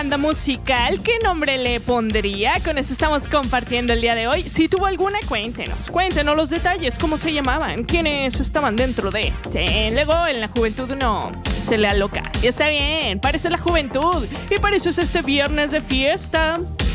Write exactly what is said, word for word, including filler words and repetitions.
Banda musical, ¿qué nombre le pondría? Con eso estamos compartiendo el día de hoy. Si tuvo alguna, cuéntenos, cuéntenos los detalles, cómo se llamaban, quiénes estaban dentro de. Sí, luego en la juventud uno se le aloca. Y está bien, para eso es la juventud. Y para eso es este viernes de fiesta.